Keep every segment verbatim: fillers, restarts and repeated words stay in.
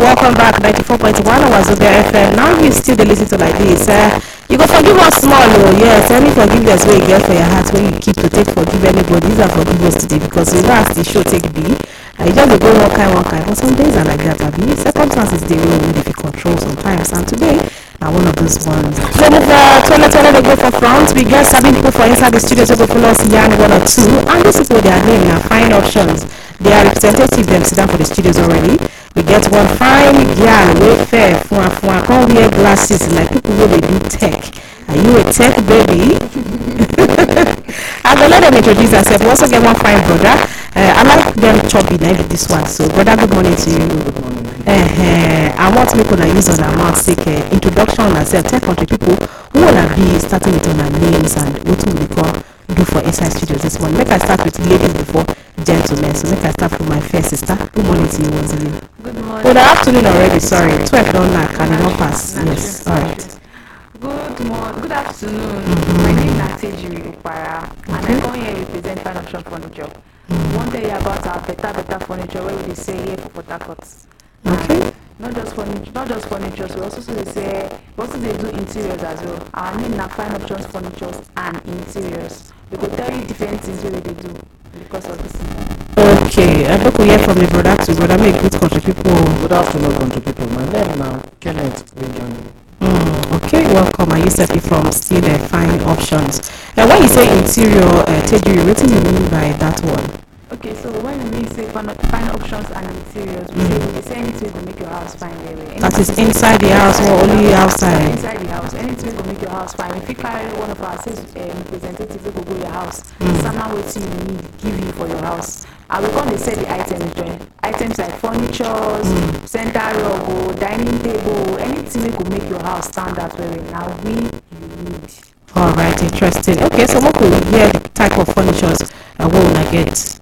welcome back. ninety-four point one Wazobia F M. Now you still dey listen to like this. Uh, you go forgive us small, oh yes. Any forgiveness wey you get for your heart when you keep to take forgive anybody, these are forgive us today because you know as the show take be. Uh, you just dey go one kind, one kind. But some days are like that, abi. Circumstances dey wey we dey control sometimes, and today na one of those ones. So move uh, toilet toilet dey go for front. We get sabi people for inside the studio to go follow us yarn one or two, and these people their name na fine options. They are representative them sit down for the studios already. We get one fine girl wey fair fun fun come wear glasses like people wey dey do tech. Are you a tech baby? I go let them introduce themselves. We also get one fine brother. Uh, I like them choppy like this one. So brother, good morning to you. Good morning. Uh, uh, I want people to use on our mouth take uh, introduction on ourselves. Tell country people who wanna be starting with on our names and what we become do for inside studios this morning. Make I start with ladies before gentlemen. So make I start with my first sister. Good morning to you once again. Good morning. Good afternoon already. Sorry, twelve don't knock and it not pass. Yes, all right. Good morning. Good afternoon. Mm-hmm. My name is Natejiri Upara, and I come here represent Fine Option Furniture. Mm-hmm. One day about our better, better furniture where we say here for Port Harcourt. Okay. Not just furniture, not just furniture. We also say say we also they do interiors as well. Our name is Fine Options Furniture and Interiors. We could tell you different things where they do because of this. Okay, I hope we hear from the brother to brother. Make good country people. Good afternoon, country people. My name now Kenneth Region. Mm, okay, welcome. I used to be from still uh, fine options. Now, when you say interior, uh, Tejuri, what do you mean by that one? Okay, so when we say fine, fine options and interiors, we mm. say we say anything to make your house fine. Really. That is inside the house or only outside? Inside the house. Anything to make your house fine. If you carry one of our sales um, representatives who go go your house, mm. somehow what you need give you for your house. And we're going to sell the items join. Items like furniture, mm. center rug, dining table, anything that could make your house stand that way. Now we you need. Alright, interesting. Okay, so what could we hear the type of furniture and what will I get?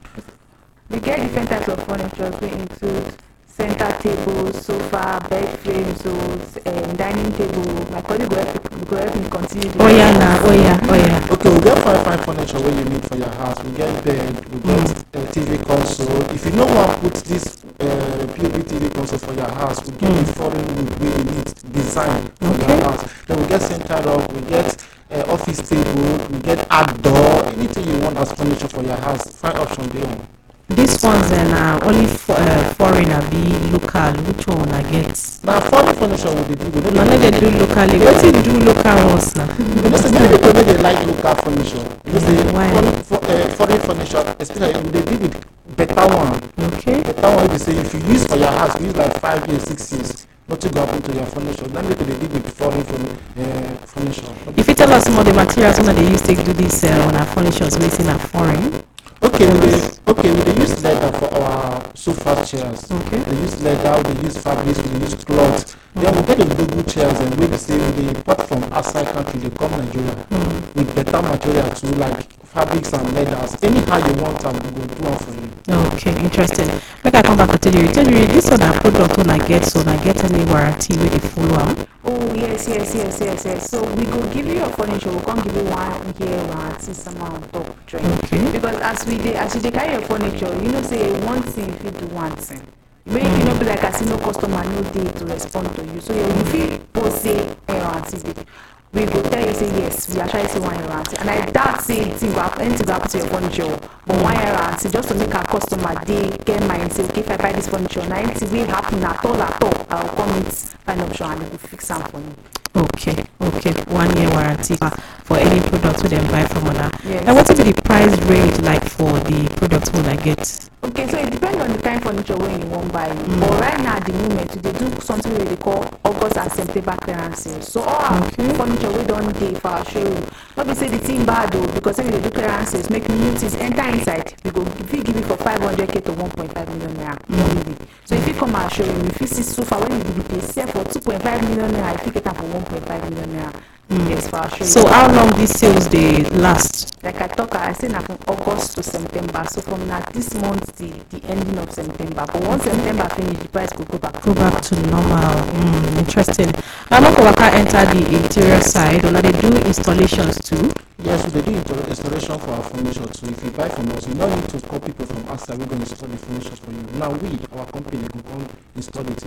We get different types of furniture. We include center tables, sofa, bed frames, so, um, dining table. My colleague will help, will help me continue. Oh yeah, nah. oh yeah, oh yeah. Okay, we get five fine furniture where you need for your house. We get bed, we get mm. uh, T V console. If you know how to put this uh, P O V T V console for your house, we get mm. the foreign wood where you need design for okay. your house. Then we get center rug, we get uh, office table, we get outdoor, anything you want as furniture for your house. Fine option there. These ones then are only for, uh, foreign or be local. Which one I get? Now foreign furniture will be do. No, no, they do locally. What do you do local ones now? You know, some people they like local furniture. Because they Why? Foreign, for, uh, foreign furniture, especially if they deal with better one. Okay. Better one, they say if you use for your house, you use like five years, six years. Nothing go happen to your furniture. Then maybe they deal with foreign uh, furniture. If you tell us some of the materials that they use to do this uh, on our furniture, waiting are foreign. Okay, we dey, okay, we dey use leather for our sofa chairs. Okay. They use leather, we dey use fabrics, we dey use cloth. Mm. Then we get the good good chairs and we dey say we dey import from outside country, they come Nigeria mm. with better material too, like fabrics and leathers. Anyhow you want them, we go do one for you. Okay, interesting. Make I come back to tell you. Tell you this one I product when I get so I get any warranty with the follow up. Oh yes, yes, yes, yes, yes. So we go give you your furniture, we can't give you one year warranty somehow on top joint. Okay. Because as we dey as you dey carry your furniture, you know say one thing if you do one thing. Make mm. you know be like as you know customer no day to respond to you. So yeah, you feel both say warranty dey. We go tell you say yes, we are trying to say one year warranty. And I doubt say anything go happen, anything go happen to your furniture. But one year warranty just to make our customer dey get mind say okay if I buy this furniture, now anything will happen at all at all, I will come with Fine Option and they will fix them for you. Okay, okay. One year warranty for any product we then buy from other. Yes. And what is the price range like for the products when I get? Okay, so it depends on the kind of furniture when you want buy. Mm. But right now at the moment they do something wey they call August and September clearance sales. So all our okay. furniture we don't dey for our showroom. Not be say the thing bad though, because when they do clearance sales, make new things enter inside. We go if you give it for five hundred K to one point five million naira. Mm. So if you come our showroom, if you see sofa when you dey sell for two point five million naira, if you get them for one point five million naira. Mm. Yes, for our showroom. So how long these sales they last? Like I talk, I say now from August to September. So from now this month the, the ending of September. But once September finish, the price will go back. Go back to normal. Mm, interesting. I'm not going to enter the interior side. Or they do installations too. Yes, we do installation for our furniture too. If you buy from us, you don't need to call people from outside. We're going to install the furniture for you. Now we, our company, will come install it.